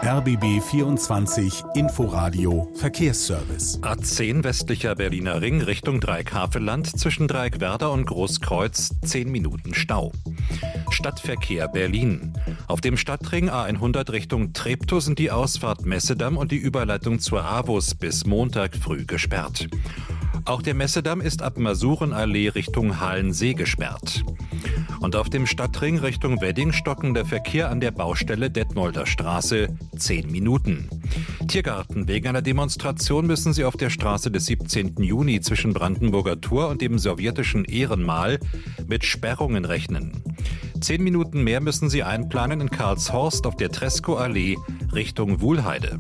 RBB 24 Inforadio Verkehrsservice. A10 westlicher Berliner Ring Richtung Dreieck-Havelland zwischen Dreieck-Werder und Großkreuz 10 Minuten Stau. Stadtverkehr Berlin. Auf dem Stadtring A100 Richtung Treptow sind die Ausfahrt Messedamm und die Überleitung zur AWUS bis Montag früh gesperrt. Auch der Messedamm ist ab Masurenallee Richtung Halensee gesperrt. Und auf dem Stadtring Richtung Wedding stockender Verkehr an der Baustelle Detmolder Straße 10 Minuten. Tiergarten. Wegen einer Demonstration müssen Sie auf der Straße des 17. Juni zwischen Brandenburger Tor und dem sowjetischen Ehrenmal mit Sperrungen rechnen. 10 Minuten mehr müssen Sie einplanen in Karlshorst auf der Treskow-Allee Richtung Wuhlheide.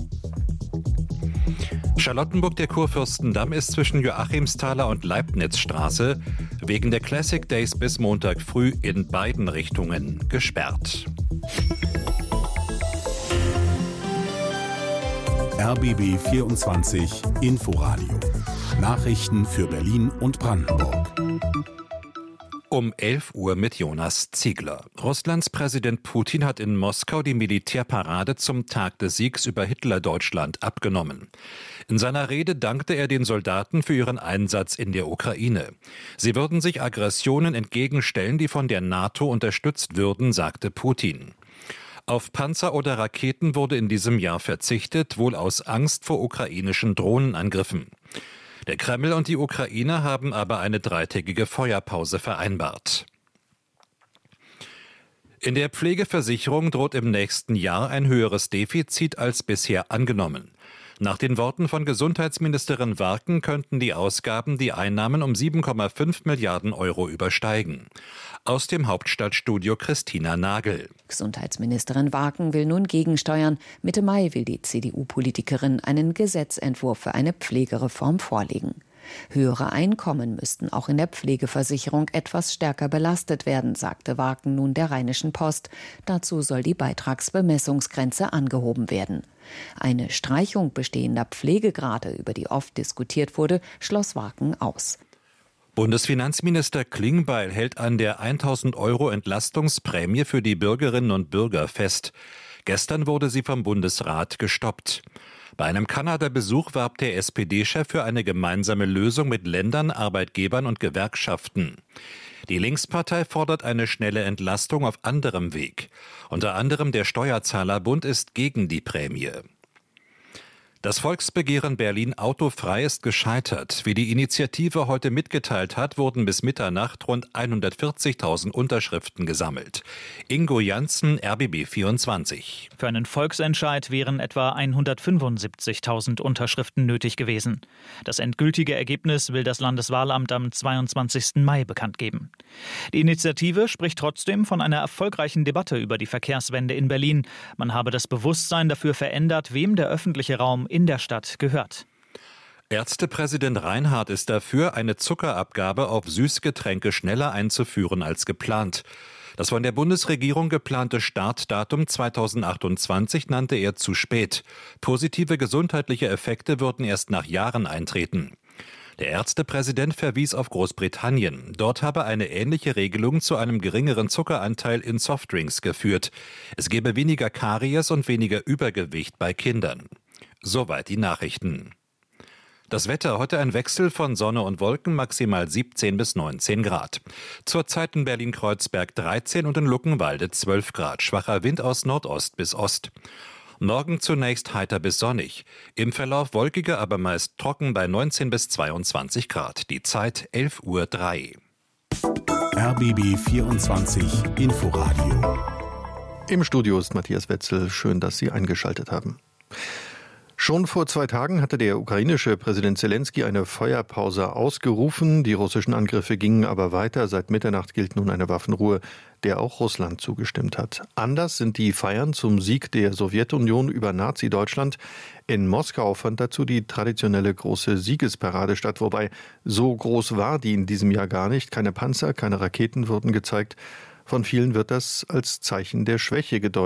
Charlottenburg der Kurfürstendamm ist zwischen Joachimsthaler und Leibnizstraße wegen der Classic Days bis Montag früh in beiden Richtungen gesperrt. RBB 24 Inforadio. Nachrichten für Berlin und Brandenburg. Um 11 Uhr mit Jonas Ziegler. Russlands Präsident Putin hat in Moskau die Militärparade zum Tag des Siegs über Hitler-Deutschland abgenommen. In seiner Rede dankte er den Soldaten für ihren Einsatz in der Ukraine. Sie würden sich Aggressionen entgegenstellen, die von der NATO unterstützt würden, sagte Putin. Auf Panzer oder Raketen wurde in diesem Jahr verzichtet, wohl aus Angst vor ukrainischen Drohnenangriffen. Der Kreml und die Ukraine haben aber eine 3-tägige Feuerpause vereinbart. In der Pflegeversicherung droht im nächsten Jahr ein höheres Defizit als bisher angenommen. Nach den Worten von Gesundheitsministerin Warken könnten die Ausgaben die Einnahmen um 7,5 Milliarden Euro übersteigen. Aus dem Hauptstadtstudio Christina Nagel. Gesundheitsministerin Warken will nun gegensteuern. Mitte Mai will die CDU-Politikerin einen Gesetzentwurf für eine Pflegereform vorlegen. Höhere Einkommen müssten auch in der Pflegeversicherung etwas stärker belastet werden, sagte Warken nun der Rheinischen Post. Dazu soll die Beitragsbemessungsgrenze angehoben werden. Eine Streichung bestehender Pflegegrade, über die oft diskutiert wurde, schloss Warken aus. Bundesfinanzminister Klingbeil hält an der 1.000 Euro Entlastungsprämie für die Bürgerinnen und Bürger fest. Gestern wurde sie vom Bundesrat gestoppt. Bei einem Kanada-Besuch warb der SPD-Chef für eine gemeinsame Lösung mit Ländern, Arbeitgebern und Gewerkschaften. Die Linkspartei fordert eine schnelle Entlastung auf anderem Weg. Unter anderem der Steuerzahlerbund ist gegen die Prämie. Das Volksbegehren Berlin autofrei ist gescheitert. Wie die Initiative heute mitgeteilt hat, wurden bis Mitternacht rund 140.000 Unterschriften gesammelt. Ingo Janssen, RBB 24. Für einen Volksentscheid wären etwa 175.000 Unterschriften nötig gewesen. Das endgültige Ergebnis will das Landeswahlamt am 22. Mai bekannt geben. Die Initiative spricht trotzdem von einer erfolgreichen Debatte über die Verkehrswende in Berlin. Man habe das Bewusstsein dafür verändert, wem der öffentliche Raum in der Stadt gehört. Ärztepräsident Reinhardt ist dafür, eine Zuckerabgabe auf Süßgetränke schneller einzuführen als geplant. Das von der Bundesregierung geplante Startdatum 2028 nannte er zu spät. Positive gesundheitliche Effekte würden erst nach Jahren eintreten. Der Ärztepräsident verwies auf Großbritannien. Dort habe eine ähnliche Regelung zu einem geringeren Zuckeranteil in Softdrinks geführt. Es gebe weniger Karies und weniger Übergewicht bei Kindern. Soweit die Nachrichten. Das Wetter, heute ein Wechsel von Sonne und Wolken, maximal 17 bis 19 Grad. Zurzeit in Berlin-Kreuzberg 13 und in Luckenwalde 12 Grad. Schwacher Wind aus Nordost bis Ost. Morgen zunächst heiter bis sonnig. Im Verlauf wolkiger, aber meist trocken bei 19 bis 22 Grad. Die Zeit 11:03 Uhr. RBB 24 Inforadio. Im Studio ist Matthias Wetzel. Schön, dass Sie eingeschaltet haben. Schon vor 2 Tagen hatte der ukrainische Präsident Zelensky eine Feuerpause ausgerufen. Die russischen Angriffe gingen aber weiter. Seit Mitternacht gilt nun eine Waffenruhe, der auch Russland zugestimmt hat. Anders sind die Feiern zum Sieg der Sowjetunion über Nazi-Deutschland. In Moskau fand dazu die traditionelle große Siegesparade statt, wobei so groß war die in diesem Jahr gar nicht. Keine Panzer, keine Raketen wurden gezeigt. Von vielen wird das als Zeichen der Schwäche gedeutet.